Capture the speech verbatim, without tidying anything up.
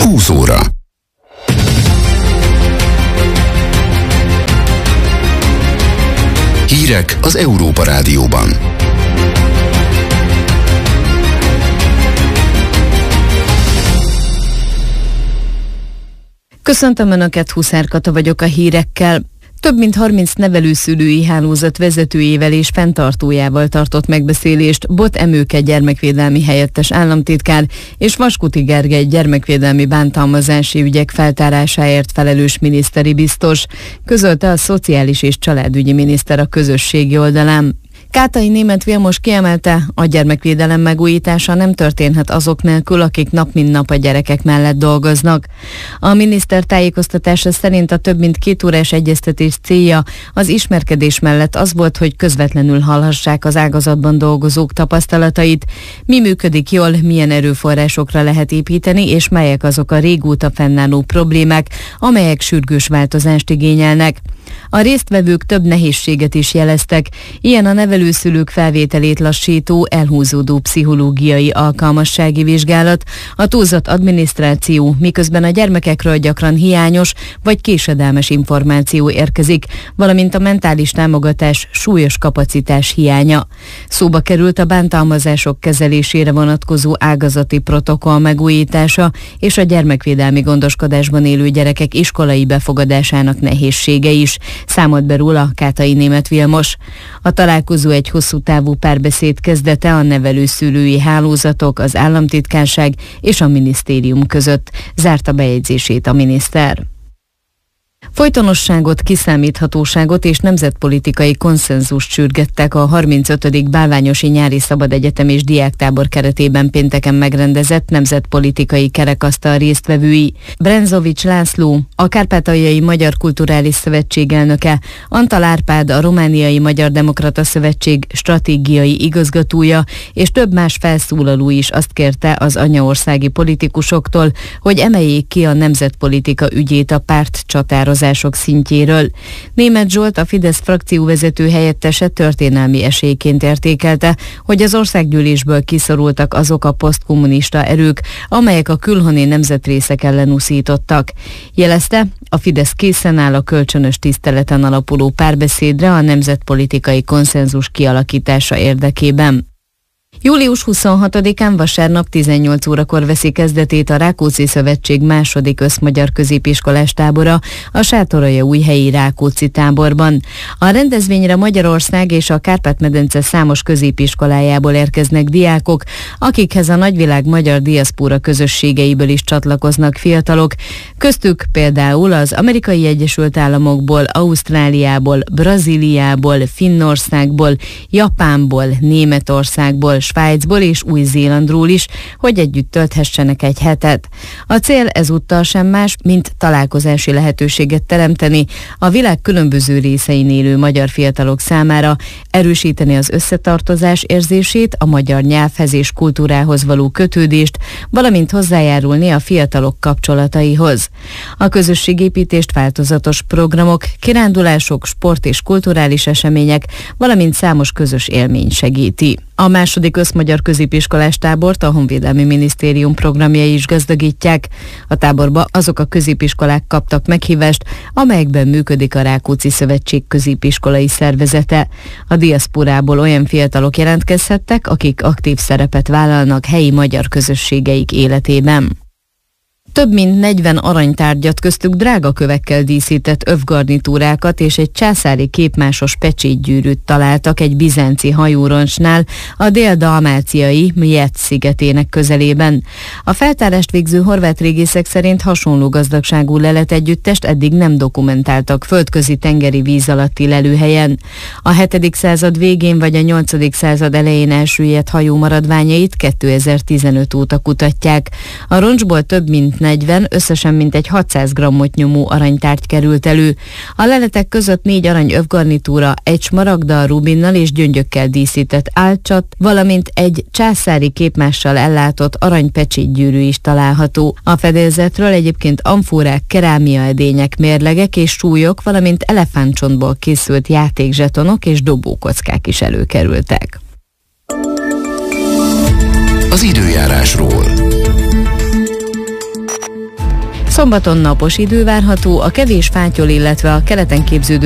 húsz óra. Hírek az Európa Rádióban. Köszöntöm Önöket, Huszár Kata vagyok a hírekkel. Több mint harminc nevelőszülői hálózat vezetőjével és fenntartójával tartott megbeszélést Bot Emőke gyermekvédelmi helyettes államtitkár és Vaskuti Gergely gyermekvédelmi bántalmazási ügyek feltárásáért felelős miniszteri biztos, közölte a Szociális és Családügyi miniszter a közösségi oldalán. Kátai Németh Vilmos kiemelte, a gyermekvédelem megújítása nem történhet azok nélkül, akik nap mint nap a gyerekek mellett dolgoznak. A miniszter tájékoztatása szerint a több mint két órás egyeztetés célja az ismerkedés mellett az volt, hogy közvetlenül hallhassák az ágazatban dolgozók tapasztalatait, mi működik jól, milyen erőforrásokra lehet építeni, és melyek azok a régóta fennálló problémák, amelyek sürgős változást igényelnek. A résztvevők több nehézséget is jeleztek, ilyen a nevelőszülők felvételét lassító, elhúzódó pszichológiai alkalmassági vizsgálat, a túlzott adminisztráció, miközben a gyermekekről gyakran hiányos vagy késedelmes információ érkezik, valamint a mentális támogatás súlyos kapacitás hiánya. Szóba került a bántalmazások kezelésére vonatkozó ágazati protokoll megújítása és a gyermekvédelmi gondoskodásban élő gyerekek iskolai befogadásának nehézsége is, számolt be róla Kátai Németh Vilmos. A találkozó egy hosszú távú párbeszéd kezdete a nevelőszülői hálózatok, az államtitkárság és a minisztérium között, zárta bejegyzését a miniszter. Folytonosságot, kiszámíthatóságot és nemzetpolitikai konszenzust sürgettek a harmincötödik Bálványosi Nyári Szabadegyetem és Diáktábor keretében pénteken megrendezett nemzetpolitikai kerekasztal résztvevői. Brenzovics László, a Kárpátaljai Magyar Kulturális Szövetség elnöke, Antal Árpád, a Romániai Magyar Demokrata Szövetség stratégiai igazgatója és több más felszólaló is azt kérte az anyaországi politikusoktól, hogy emeljék ki a nemzetpolitika ügyét a párt csatározások szintjéről. Németh Zsolt, a Fidesz frakcióvezető helyettese történelmi esélyként értékelte, hogy az országgyűlésből kiszorultak azok a posztkommunista erők, amelyek a külhoni nemzetrészek ellen uszítottak. Jelezte, a Fidesz készen áll a kölcsönös tiszteleten alapuló párbeszédre a nemzetpolitikai konszenzus kialakítása érdekében. július huszonhatodikán vasárnap tizennyolc órakor veszi kezdetét a Rákóczi Szövetség második összmagyar középiskolás tábora a Sátoraljaújhelyi Rákóczi táborban. A rendezvényre Magyarország és a Kárpát-medence számos középiskolájából érkeznek diákok, akikhez a nagyvilág magyar diaszpóra közösségeiből is csatlakoznak fiatalok, köztük például az Amerikai Egyesült Államokból, Ausztráliából, Brazíliából, Finnországból, Japánból, Németországból, Svájcból és Új-Zélandról is, hogy együtt tölthessenek egy hetet. A cél ezúttal sem más, mint találkozási lehetőséget teremteni a világ különböző részein élő magyar fiatalok számára, erősíteni az összetartozás érzését, a magyar nyelvhez és kultúrához való kötődést, valamint hozzájárulni a fiatalok kapcsolataihoz. A közösségépítést változatos programok, kirándulások, sport és kulturális események, valamint számos közös élmény segíti. A második összmagyar középiskolás tábort a Honvédelmi Minisztérium programjai is gazdagítják. A táborba azok a középiskolák kaptak meghívást, amelyekben működik a Rákóczi Szövetség középiskolai szervezete. A diaszporából olyan fiatalok jelentkezhettek, akik aktív szerepet vállalnak helyi magyar közösségeik életében. Több mint negyven aranytárgyat, köztük drága kövekkel díszített övgarnitúrákat és egy császári képmásos pecsétgyűrűt találtak egy bizánci hajóroncsnál a dél-dalmáciai Mjet szigetének közelében. A feltárást végző horvát régészek szerint hasonló gazdagságú leletegyüttest eddig nem dokumentáltak földközi tengeri víz alatti lelőhelyen. A hetedik század végén vagy a nyolcadik század elején elsüllyedt hajó maradványait kétezer-tizenöt óta kutatják. A roncsból több mint negyven, összesen mintegy hatszáz grammot nyomó aranytárgy került elő. A leletek között négy arany övgarnitúra, egy smaragddal, rubinnal és gyöngyökkel díszített álcsat, valamint egy császári képmással ellátott aranypecsétgyűrű is található. A fedélzetről egyébként amfórák, kerámiaedények, mérlegek és súlyok, valamint elefántcsontból készült játékzsetonok és dobókockák is előkerültek. Az időjárásról. Szombaton napos idő várható, a kevés fátyol, illetve a keleten képződő